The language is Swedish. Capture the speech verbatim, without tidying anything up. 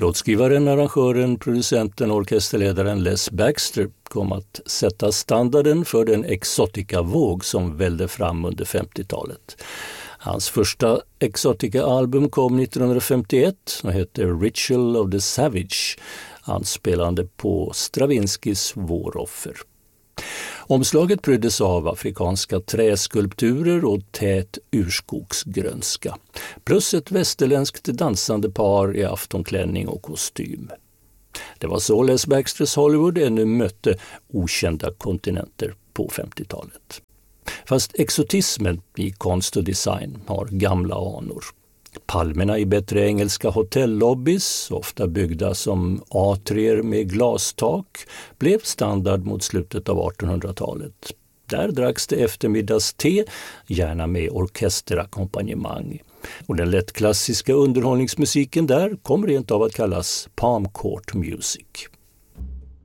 Låtskrivaren, arrangören, producenten och orkesterledaren Les Baxter kom att sätta standarden för den exotica-våg som välde fram under femtiotalet. Hans första exotica-album kom nittonhundrafemtioett och hette Ritual of the Savage, anspelande på Stravinskys Våroffer. Omslaget pryddes av afrikanska träskulpturer och tät urskogsgrönska, plus ett västerländskt dansande par i aftonklänning och kostym. Det var så Les Baxters Hollywood ännu mötte okända kontinenter på femtiotalet. Fast exotismen i konst och design har gamla anor. Palmerna i bättre engelska hotellobbys, ofta byggda som atrier med glastak, blev standard mot slutet av artonhundratalet. Där dracks det eftermiddagste, gärna med orkesterakkompanjemang. Och den lättklassiska underhållningsmusiken där kom rent av att kallas Palm Court Music.